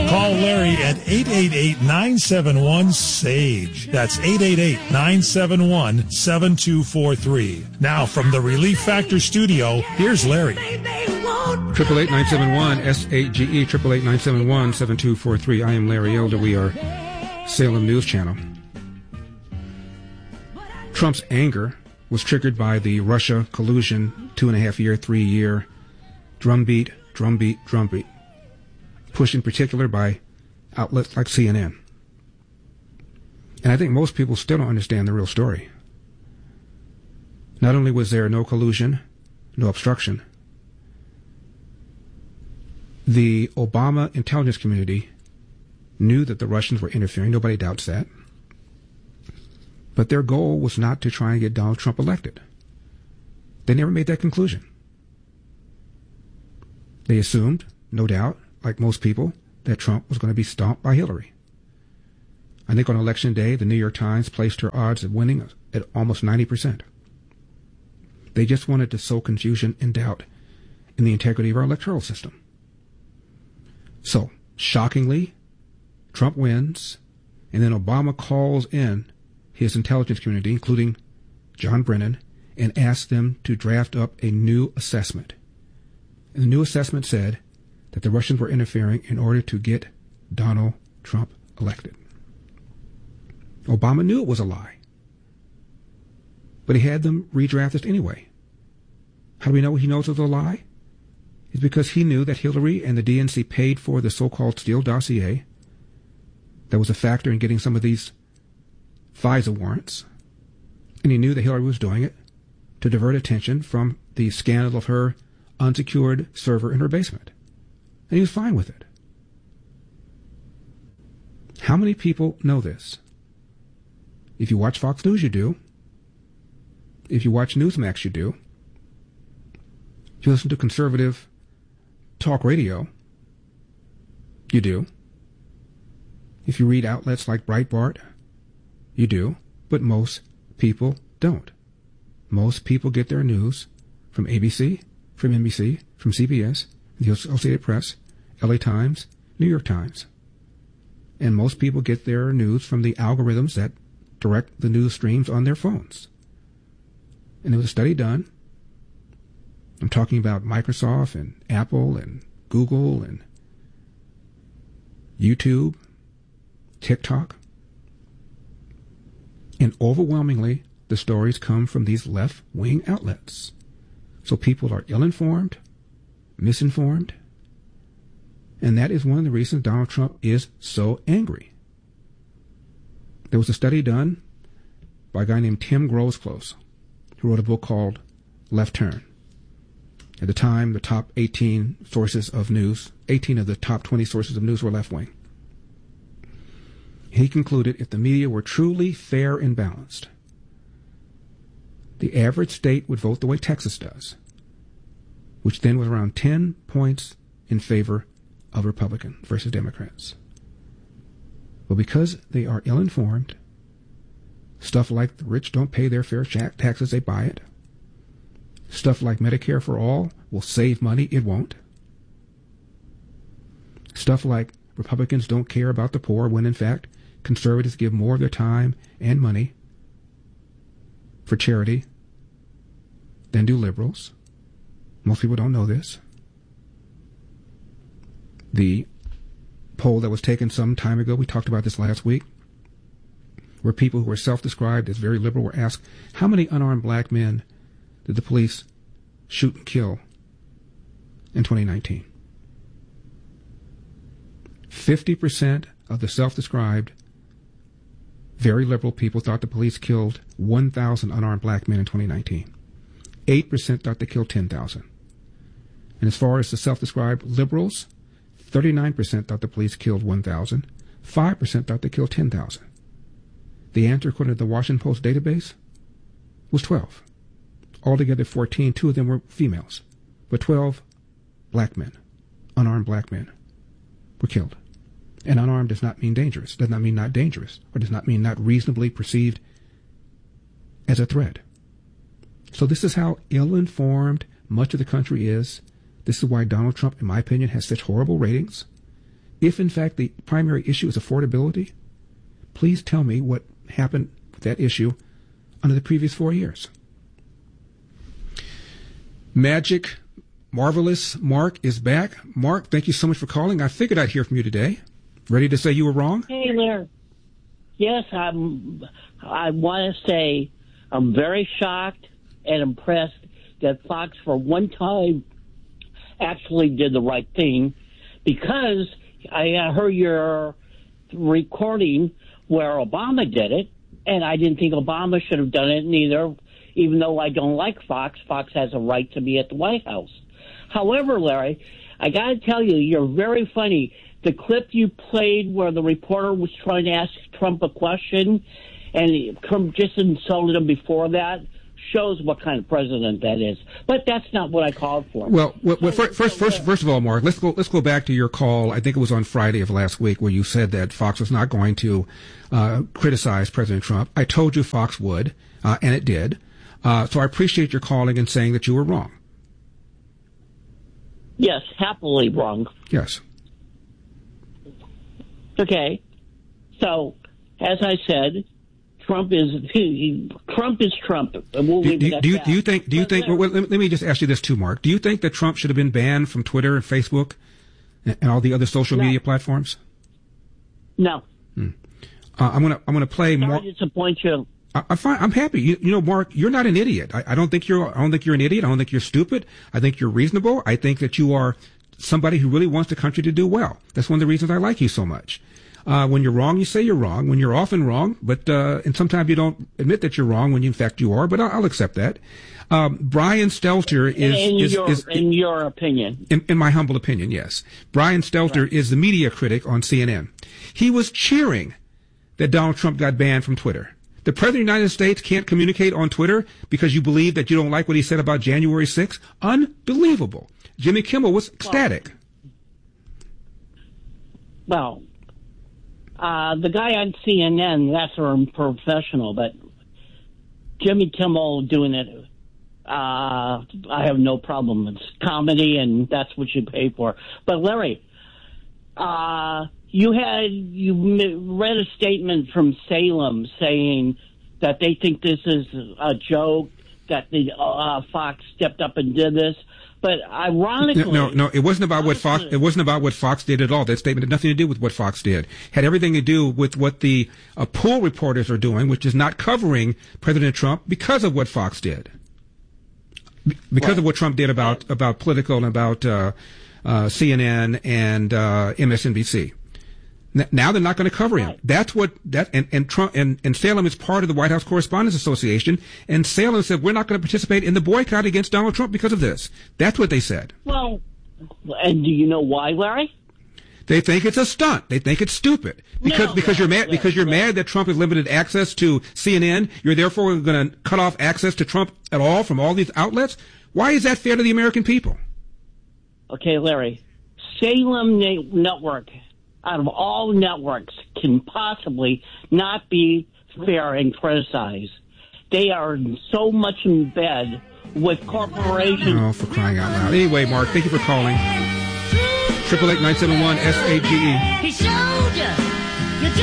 Call Larry at 888-971-SAGE. That's 888-971-7243. Now, from the Relief Factor studio, here's Larry. 888-971-SAGE, 888-971-7243. I am Larry Elder. We are Salem News Channel. Trump's anger was triggered by the Russia collusion 2.5-year, 3-year drumbeat, pushed in particular by outlets like CNN. And I think most people still don't understand the real story. Not only was there no collusion, no obstruction, the Obama intelligence community knew that the Russians were interfering. Nobody doubts that. But their goal was not to try and get Donald Trump elected. They never made that conclusion. They assumed, no doubt, like most people, that Trump was going to be stomped by Hillary. I think on Election Day, the New York Times placed her odds of winning at almost 90%. They just wanted to sow confusion and doubt in the integrity of our electoral system. So, shockingly, Trump wins, and then Obama calls in his intelligence community, including John Brennan, and asks them to draft up a new assessment. And the new assessment said that the Russians were interfering in order to get Donald Trump elected. Obama knew it was a lie, but he had them redraft it anyway. How do we know he knows it was a lie? It's because he knew that Hillary and the DNC paid for the so-called Steele dossier. That was a factor in getting some of these FISA warrants. And he knew that Hillary was doing it to divert attention from the scandal of her unsecured server in her basement. And he was fine with it. How many people know this? If you watch Fox News, you do. If you watch Newsmax, you do. If you listen to conservative talk radio, you do. If you read outlets like Breitbart, you do. But most people don't. Most people get their news from ABC, from NBC, from CBS, the Associated Press, LA Times, New York Times. And most people get their news from the algorithms that direct the news streams on their phones. And there was a study done. I'm talking about Microsoft and Apple and Google and YouTube, TikTok. And overwhelmingly, the stories come from these left-wing outlets. So people are ill-informed, misinformed, and that is one of the reasons Donald Trump is so angry. There was a study done by a guy named Tim Grosclose, who wrote a book called Left Turn. At the time, the top 18 sources of news, 18 of the top 20 sources of news were left-wing. He concluded if the media were truly fair and balanced, the average state would vote the way Texas does, which then was around 10 points in favor of Republicans versus Democrats. Well, because they are ill-informed, stuff like the rich don't pay their fair taxes, they buy it. Stuff like Medicare for all will save money, it won't. Stuff like Republicans don't care about the poor when, in fact, conservatives give more of their time and money for charity than do liberals. Most people don't know this. The poll that was taken some time ago, we talked about this last week, where people who were self-described as very liberal were asked, how many unarmed black men did the police shoot and kill in 2019? 50% of the self-described very liberal people thought the police killed 1,000 unarmed black men in 2019. 8% thought they killed 10,000. And as far as the self-described liberals, 39% thought the police killed 1,000. 5% thought they killed 10,000. The answer, according to the Washington Post database, was 12. Altogether 14, 2 of them were females, but 12 black men, unarmed black men, were killed. And unarmed does not mean dangerous, does not mean not dangerous, or does not mean not reasonably perceived as a threat. So this is how ill-informed much of the country is. This is why Donald Trump, in my opinion, has such horrible ratings, if in fact the primary issue is affordability, please tell me what happened with that issue under the previous 4 years. Magic Marvelous Mark is back. Mark, thank you so much for calling. I figured I'd hear from you today. Ready to say you were wrong? Hey, Larry. Yes, I want to say I'm very shocked and impressed that Fox, for one time, actually did the right thing, because I heard your recording where Obama did it, and I didn't think Obama should have done it neither, even though I don't like Fox. Fox has a right to be at the White House. However, Larry, I got to tell you, you're very funny. The clip you played where the reporter was trying to ask Trump a question and Trump just insulted him before that shows what kind of president that is. But that's not what I called for. Well, first of all, Mark, let's go back to your call. I think it was on Friday of last week where you said that Fox was not going to criticize President Trump. I told you Fox would, and it did. So I appreciate your calling and saying that you were wrong. Yes, happily wrong. Yes. Okay. So, as I said, Trump is Trump. We'll do you think? Well, let me just ask you this too, Mark. Do you think that Trump should have been banned from Twitter and Facebook and all the other social media platforms? No. I'm gonna play more. Sorry to disappoint you. I'm happy. You know, Mark, you're not an idiot. I don't think you're an idiot. I don't think you're stupid. I think you're reasonable. I think that you are somebody who really wants the country to do well. That's one of the reasons I like you so much. When you're wrong, you say you're wrong. When you're often wrong, but and sometimes you don't admit that you're wrong when in fact you are. But I'll accept that. Brian Stelter in your opinion, in my humble opinion, yes. Brian Stelter is the media critic on CNN. He was cheering that Donald Trump got banned from Twitter. The President of the United States can't communicate on Twitter because you believe that you don't like what he said about January 6th? Unbelievable. Jimmy Kimmel was ecstatic. Well, the guy on CNN, that's a professional, but Jimmy Kimmel doing it, I have no problem. It's comedy, and that's what you pay for. But Larry, you read a statement from Salem saying that they think this is a joke, that the Fox stepped up and did this. But ironically, no, it wasn't about what Fox. It wasn't about what Fox did at all. That statement had nothing to do with what Fox did. It had everything to do with what the poll reporters are doing, which is not covering President Trump because of what Fox did, because of what Trump did about Politico and about CNN and MSNBC. Now they're not going to cover him. That's what and Trump and Salem is part of the White House Correspondents Association. And Salem said we're not going to participate in the boycott against Donald Trump because of this. That's what they said. Well, and do you know why, Larry? They think it's a stunt. They think it's stupid because you're mad that Trump has limited access to CNN. You're therefore going to cut off access to Trump at all from all these outlets. Why is that fair to the American people? Okay, Larry, Salem Network, out of all networks, can possibly not be fair and criticized. They are so much in bed with corporations. Oh, for crying out loud. Anyway, Mark, thank you for calling. 888-971-SAGE. He showed you.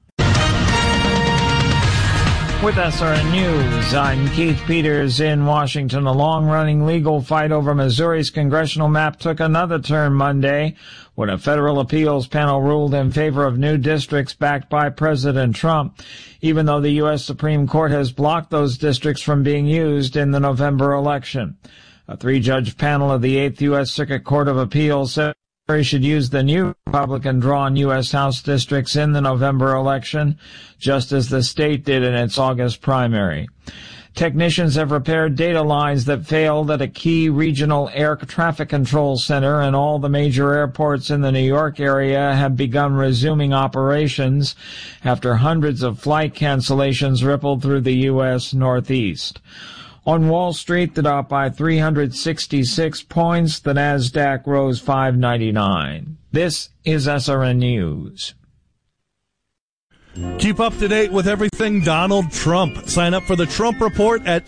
With SRN News, I'm Keith Peters in Washington. A long-running legal fight over Missouri's congressional map took another turn Monday when a federal appeals panel ruled in favor of new districts backed by President Trump, even though the U.S. Supreme Court has blocked those districts from being used in the November election. A three-judge panel of the 8th U.S. Circuit Court of Appeals said should use the new Republican-drawn U.S. House districts in the November election, just as the state did in its August primary. Technicians have repaired data lines that failed at a key regional air traffic control center, and all the major airports in the New York area have begun resuming operations after hundreds of flight cancellations rippled through the U.S. Northeast. On Wall Street, the Dow by 366 points. The Nasdaq rose 599. This is SRN News. Keep up to date with everything Donald Trump. Sign up for the Trump Report at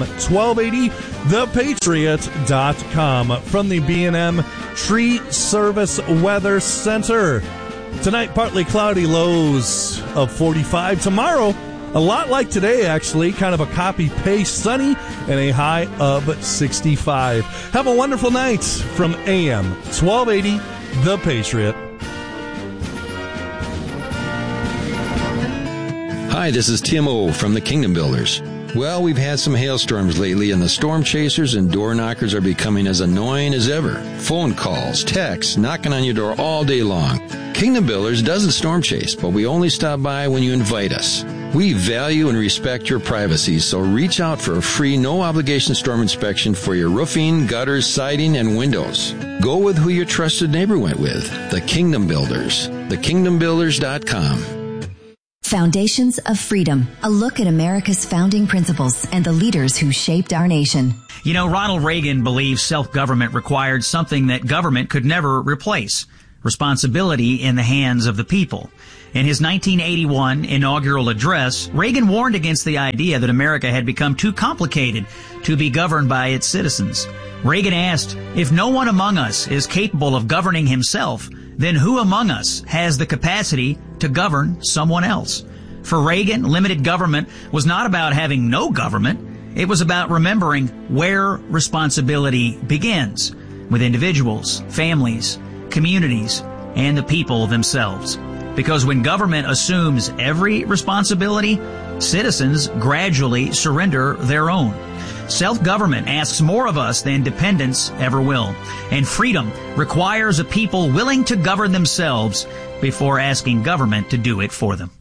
AM1280thepatriot.com. From the B&M Tree Service Weather Center. Tonight, partly cloudy, lows of 45. Tomorrow, a lot like today, actually, kind of a copy-paste, sunny, and a high of 65. Have a wonderful night from AM 1280, The Patriot. Hi, this is Tim O from the Kingdom Builders. Well, we've had some hailstorms lately, and the storm chasers and door knockers are becoming as annoying as ever. Phone calls, texts, knocking on your door all day long. Kingdom Builders doesn't storm chase, but we only stop by when you invite us. We value and respect your privacy, so reach out for a free, no-obligation storm inspection for your roofing, gutters, siding, and windows. Go with who your trusted neighbor went with, the Kingdom Builders. TheKingdomBuilders.com. Foundations of Freedom, a look at America's founding principles and the leaders who shaped our nation. You know, Ronald Reagan believed self-government required something that government could never replace: responsibility in the hands of the people. In his 1981 inaugural address, Reagan warned against the idea that America had become too complicated to be governed by its citizens. Reagan asked, if no one among us is capable of governing himself, then who among us has the capacity to govern someone else? For Reagan, limited government was not about having no government. It was about remembering where responsibility begins, with individuals, families, communities, and the people themselves. Because when government assumes every responsibility, citizens gradually surrender their own. Self-government asks more of us than dependence ever will. And freedom requires a people willing to govern themselves before asking government to do it for them.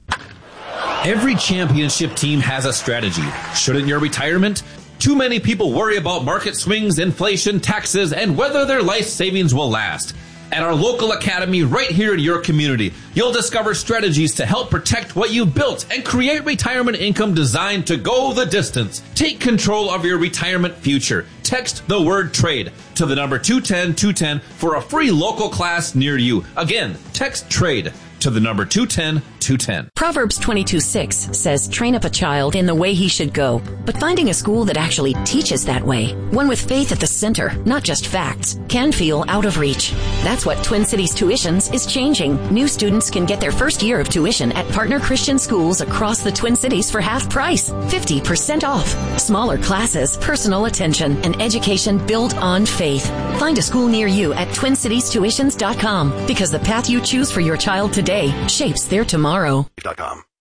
Every championship team has a strategy. Shouldn't your retirement? Too many people worry about market swings, inflation, taxes, and whether their life savings will last. At our local academy right here in your community, you'll discover strategies to help protect what you built and create retirement income designed to go the distance. Take control of your retirement future. Text the word TRADE to the number 210-210 for a free local class near you. Again, text TRADE to the number 210-210. Proverbs 22:6 says, train up a child in the way he should go, but finding a school that actually teaches that way, one with faith at the center, not just facts, can feel out of reach. That's what Twin Cities Tuitions is changing. New students can get their first year of tuition at partner Christian schools across the Twin Cities for half price, 50% off. Smaller classes, personal attention, and education built on faith. Find a school near you at TwinCitiesTuitions.com, because the path you choose for your child today shapes their tomorrow.